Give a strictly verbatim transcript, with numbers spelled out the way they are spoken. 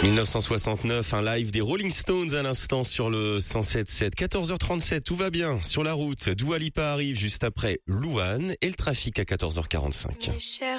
dix-neuf cent soixante-neuf, un live des Rolling Stones à l'instant sur le cent sept virgule sept. quatorze heures trente-sept, tout va bien sur la route. Dua Lipa arrive juste après Louane et le trafic à quatorze heures quarante-cinq.